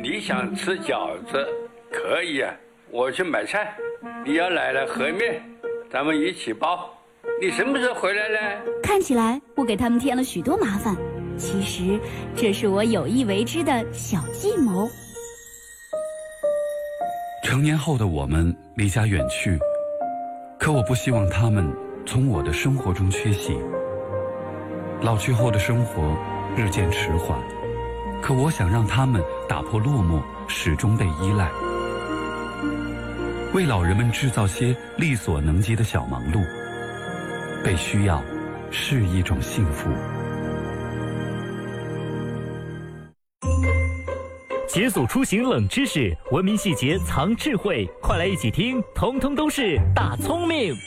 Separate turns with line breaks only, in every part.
你想吃饺子可以啊，我去买菜，你要来了和面，咱们一起包。你什么时候回来呢？
看起来我给他们添了许多麻烦，其实这是我有意为之的小计谋。
成年后的我们离家远去，可我不希望他们从我的生活中缺席。老去后的生活日渐迟缓，可我想让他们打破落寞，始终被依赖。为老人们制造些力所能及的小忙碌，被需要是一种幸福。
解锁出行冷知识，文明细节藏智慧，快来一起听，通通都是大聪明。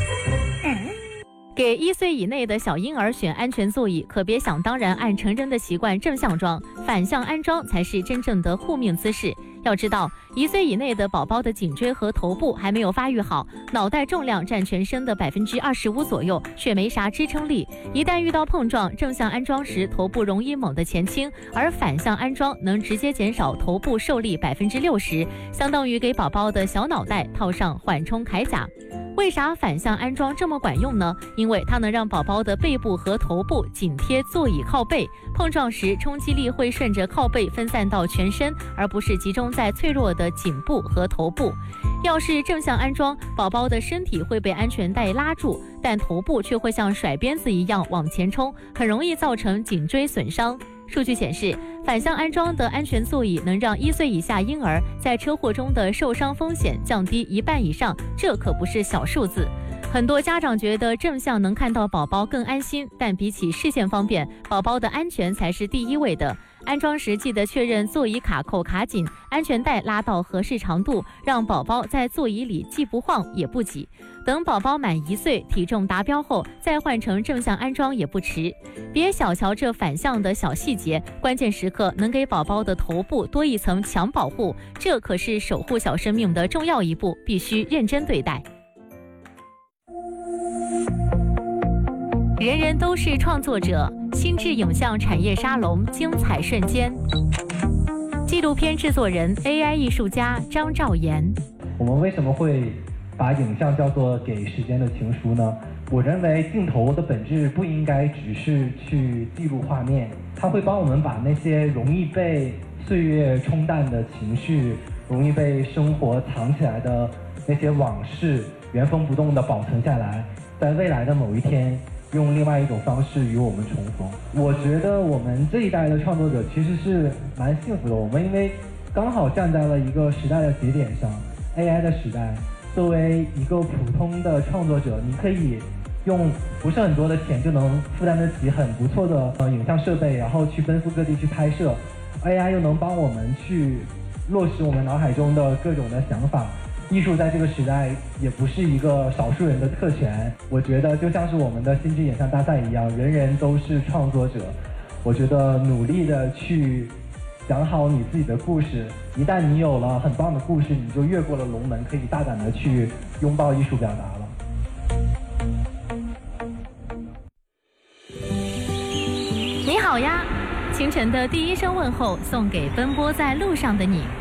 给1岁以内的小婴儿选安全座椅，可别想当然按成人的习惯正向装，反向安装才是真正的护命姿势。要知道，1岁以内的宝宝的颈椎和头部还没有发育好，脑袋重量占全身的25%左右，却没啥支撑力。一旦遇到碰撞，正向安装时头部容易猛地前倾，而反向安装能直接减少头部受力60%，相当于给宝宝的小脑袋套上缓冲铠甲。为啥反向安装这么管用呢？因为它能让宝宝的背部和头部紧贴座椅靠背，碰撞时冲击力会顺着靠背分散到全身，而不是集中在脆弱的颈部和头部。要是正向安装，宝宝的身体会被安全带拉住，但头部却会像甩鞭子一样往前冲，很容易造成颈椎损伤。数据显示，反向安装的安全座椅能让1岁以下婴儿在车祸中的受伤风险降低1半以上，这可不是小数字。很多家长觉得正向能看到宝宝更安心，但比起视线方便，宝宝的安全才是第一位的。安装时记得确认座椅卡扣卡紧，安全带拉到合适长度，让宝宝在座椅里既不晃也不挤。等宝宝满1岁，体重达标后，再换成正向安装也不迟。别小瞧这反向的小细节，关键时刻能给宝宝的头部多一层强保护，这可是守护小生命的重要一步，必须认真对待。人人都是创作者，心智影像产业沙龙精彩瞬间。纪录片制作人 AI 艺术家张兆岩。
我们为什么会把影像叫做给时间的情书呢？我认为镜头的本质不应该只是去记录画面，它会帮我们把那些容易被岁月冲淡的情绪，容易被生活藏起来的那些往事，原封不动地保存下来，在未来的某一天用另外一种方式与我们重逢。我觉得我们这一代的创作者其实是蛮幸福的，我们因为刚好站在了一个时代的节点上， AI 的时代。作为一个普通的创作者，你可以用不是很多的钱就能负担得起很不错的影像设备，然后去奔赴各地去拍摄。AI 又能帮我们去落实我们脑海中的各种的想法。艺术在这个时代也不是一个少数人的特权，我觉得就像是我们的心智影像大赛一样，人人都是创作者。我觉得努力的去讲好你自己的故事，一旦你有了很棒的故事，你就越过了龙门，可以大胆的去拥抱艺术表达了。
你好呀，清晨的第一声问候送给奔波在路上的你。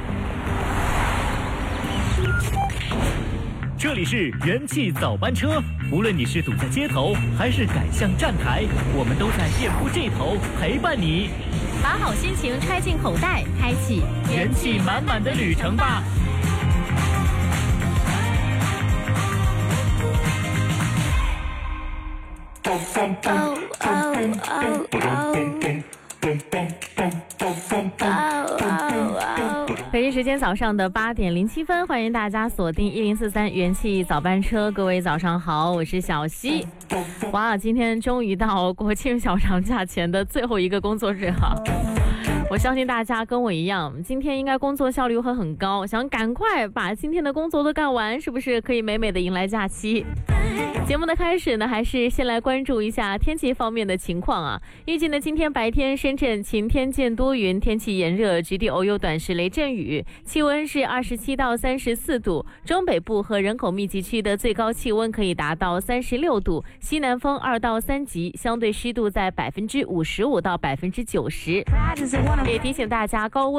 这里是元气早班车，无论你是堵在街头还是赶向站台，我们都在店铺这头陪伴你。
把好心情揣进口袋，开启
元气满满的旅程吧。
北京时间早上的8点07分，欢迎大家锁定1043元气早班车。各位早上好，我是小溪。哇，今天终于到国庆小长假前的最后一个工作日哈。我相信大家跟我一样，今天应该工作效率会很高，想赶快把今天的工作都干完，是不是可以美美的迎来假期？节目的开始呢，还是先来关注一下天气方面的情况啊。预计呢，今天白天深圳晴天见多云，天气炎热，局地偶有短时雷阵雨，气温是27到34度。中北部和人口密集区的最高气温可以达到36度，西南风2到3级，相对湿度在55%到90%。也提醒大家，高温